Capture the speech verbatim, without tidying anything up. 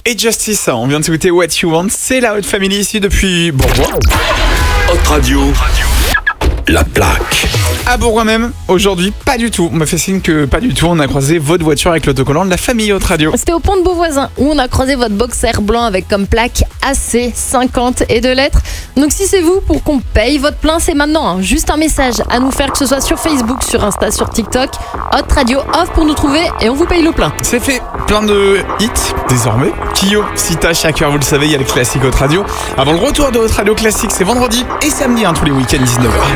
et Justice. On vient de s'écouter What You Want. C'est la Hot Family ici depuis Bourgoin. Hot Radio, la plaque. À Bourgoin même, aujourd'hui, pas du tout. On m'a fait signe que pas du tout. On a croisé votre voiture avec l'autocollant de la famille Hot Radio. C'était au pont de Beauvoisin où on a croisé votre boxer blanc avec comme plaque A C cinquante et deux lettres. Donc si c'est vous, pour qu'on paye votre plein, c'est maintenant. Hein. Juste un message à nous faire, que ce soit sur Facebook, sur Insta, sur TikTok. Hot Radio off pour nous trouver et on vous paye le plein. C'est fait. Plein de hits désormais. Kyo, Sita, Shaker, vous le savez, il y a le classique Hot Radio. Avant le retour de Hot Radio classique, c'est vendredi et samedi, hein, tous les week-ends dix-neuf heures.